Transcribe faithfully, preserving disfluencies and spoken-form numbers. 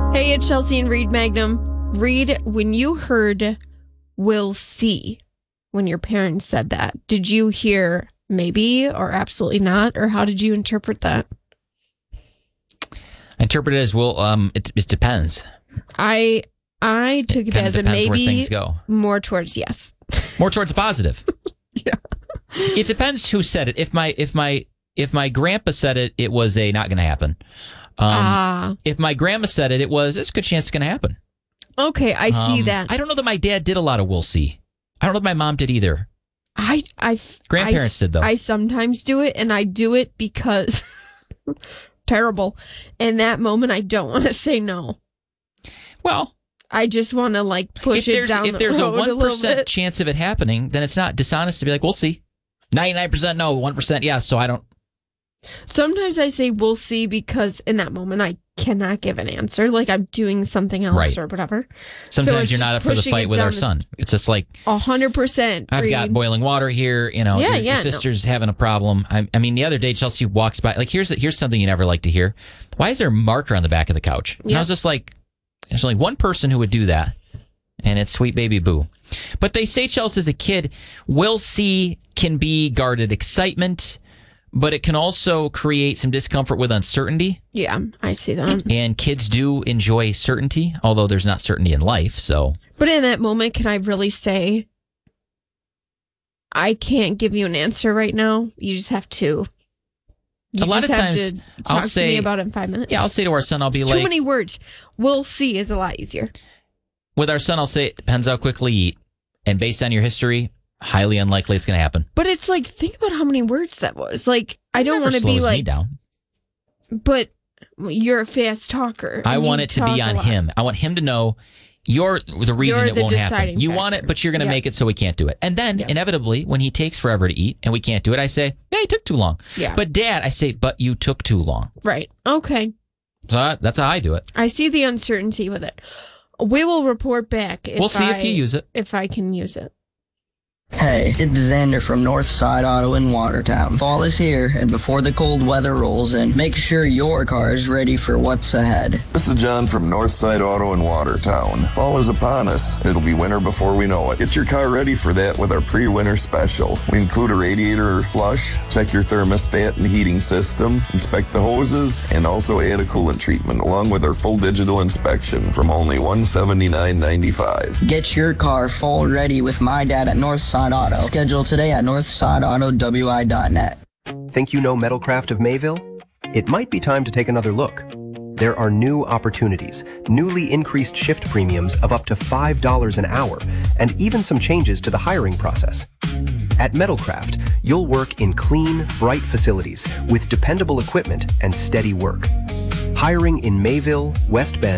Hey, it's Chelsea and Reed Magnum. Reed, when you heard "we'll see" when your parents said that, did you hear maybe or absolutely not, or how did you interpret that? I interpret it as, well, um, it, it depends. I I took it, it as a maybe, where things go. More towards yes. More towards a positive. Yeah. It depends who said it. If my if my if my grandpa said it, it was a not going to happen. Um, ah. If my grandma said it, it was it's a good chance it's going to happen. Okay, I see um, that. I don't know that my dad did a lot of we'll see. I don't know if my mom did either. I I grandparents I, did though. I sometimes do it, and I do it because terrible. In that moment, I don't want to say no. Well, I just want to like push it down if the there's road a one a little percent bit. chance of it happening, then it's not dishonest to be like, we'll see. ninety-nine percent no, one percent yes. So I don't. Sometimes I say we'll see because in that moment I cannot give an answer. Like I'm doing something else right. or whatever. Sometimes so you're not up for the fight with our son. It's just like a hundred percent. I've got boiling water here. You know, yeah, your, yeah, your sister's no. having a problem. I, I mean, the other day Chelsea walks by. Like here's here's something you never like to hear. Why is there a marker on the back of the couch? And yep. I was just like, there's only one person who would do that, and it's sweet baby Boo. But they say, Chelsea, as a kid, we'll see can be guarded excitement. But it can also create some discomfort with uncertainty. Yeah, I see that. And kids do enjoy certainty, although there's not certainty in life. So, but in that moment, can I really say, I can't give you an answer right now? You just have to. You a lot just of have times, to talk I'll to say me about it in five minutes. Yeah, I'll say to our son, I'll be it's like, too many words. We'll see is a lot easier. With our son, I'll say it depends how quickly you eat, and based on your history, highly unlikely it's going to happen. But it's like, think about how many words that was. Like, I don't want to be like, me down. But you're a fast talker. I want it to be on him. I want him to know you're the reason you're it the won't happen. You factor. want it, but you're going to yeah. make it so we can't do it. And then, yeah. inevitably, when he takes forever to eat and we can't do it, I say, yeah, he took too long. Yeah. But Dad, I say, but you took too long. Right. Okay. So I, that's how I do it. I see the uncertainty with it. We will report back. If we'll see I, if you use it. If I can use it. Hey, it's Xander from Northside Auto in Watertown. Fall is here, and before the cold weather rolls in, make sure your car is ready for what's ahead. This is John from Northside Auto in Watertown. Fall is upon us. It'll be winter before we know it. Get your car ready for that with our pre-winter special. We include a radiator flush, check your thermostat and heating system, inspect the hoses, and also add a coolant treatment, along with our full digital inspection from only one hundred seventy-nine ninety-five. Get your car fall ready with my dad at Northside Auto. Schedule today at northside auto w i dot net. Think you know Metalcraft of Mayville? It might be time to take another look. There are new opportunities, newly increased shift premiums of up to five dollars an hour, and even some changes to the hiring process. At Metalcraft, you'll work in clean, bright facilities with dependable equipment and steady work. Hiring in Mayville, West Bend,